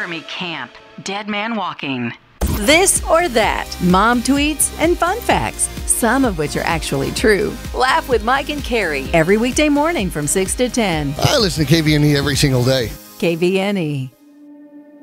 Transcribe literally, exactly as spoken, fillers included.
Army camp. Dead man walking. This or that. Mom tweets and fun facts, some of which are actually true. Laugh with Mike and Carrie every weekday morning from six to ten. I listen to K V N E every single day. K V N E.